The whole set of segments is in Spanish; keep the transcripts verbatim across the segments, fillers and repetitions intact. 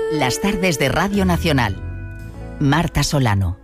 Las tardes de Radio Nacional. Marta Solano.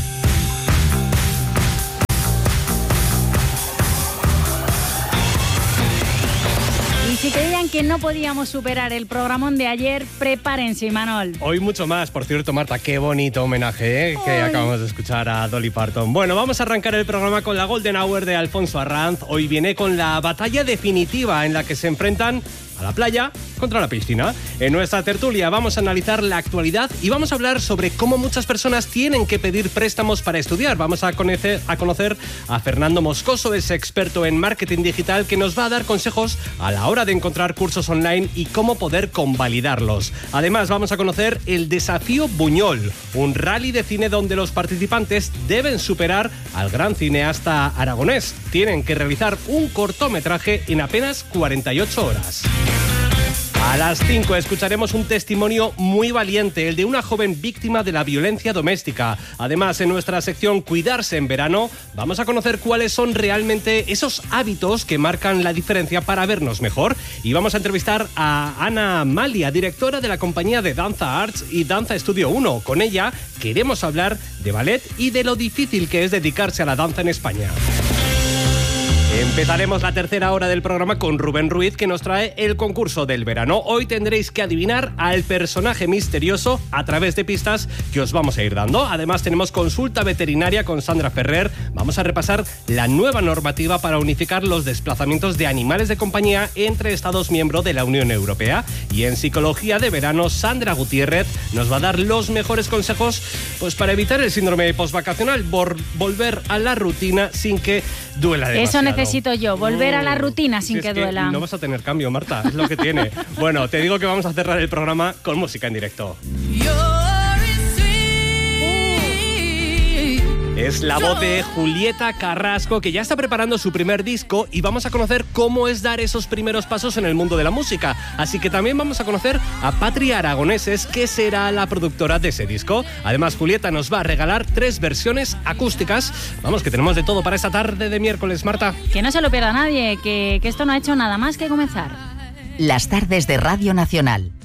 Y si creían que no podíamos superar el programón de ayer, prepárense, Imanol. Hoy mucho más. Por cierto, Marta, qué bonito homenaje, ¿eh? que Ay. acabamos de escuchar a Dolly Parton. Bueno, vamos a arrancar el programa con la Golden Hour de Alfonso Arranz. Hoy viene con la batalla definitiva en la que se enfrentan a la playa contra la piscina. En nuestra tertulia vamos a analizar la actualidad y vamos a hablar sobre cómo muchas personas tienen que pedir préstamos para estudiar. Vamos a conocer a, conocer a Fernando Moscoso, es experto en marketing digital, que nos va a dar consejos a la hora de encontrar cursos online y cómo poder convalidarlos. Además, vamos a conocer el Desafío Buñol, un rally de cine donde los participantes deben superar al gran cineasta aragonés. Tienen que realizar un cortometraje en apenas cuarenta y ocho horas. A las cinco escucharemos un testimonio muy valiente, el de una joven víctima de la violencia doméstica. Además, en nuestra sección Cuidarse en verano, vamos a conocer cuáles son realmente esos hábitos que marcan la diferencia para vernos mejor. Y vamos a entrevistar a Ana Malia, directora de la compañía de Danza Arts y Danza Estudio uno. Con ella queremos hablar de ballet y de lo difícil que es dedicarse a la danza en España. Empezaremos la tercera hora del programa con Rubén Ruiz, que nos trae el concurso del verano. Hoy tendréis que adivinar al personaje misterioso a través de pistas que os vamos a ir dando. Además, tenemos consulta veterinaria con Sandra Ferrer. Vamos a repasar la nueva normativa para unificar los desplazamientos de animales de compañía entre Estados miembros de la Unión Europea. Y en psicología de verano, Sandra Gutiérrez nos va a dar los mejores consejos pues, para evitar el síndrome postvacacional, por volver a la rutina sin que duela demasiado. Eso necesito yo, volver a la rutina sin si que, es que duela. No vas a tener cambio, Marta, es lo que tiene. Bueno, te digo que vamos a cerrar el programa con música en directo. Es la voz de Julieta Carrasco, que ya está preparando su primer disco, y vamos a conocer cómo es dar esos primeros pasos en el mundo de la música. Así que también vamos a conocer a Patria Aragoneses, que será la productora de ese disco. Además, Julieta nos va a regalar tres versiones acústicas. Vamos, que tenemos de todo para esta tarde de miércoles, Marta. Que no se lo pierda nadie, que, que esto no ha hecho nada más que comenzar. Las tardes de Radio Nacional.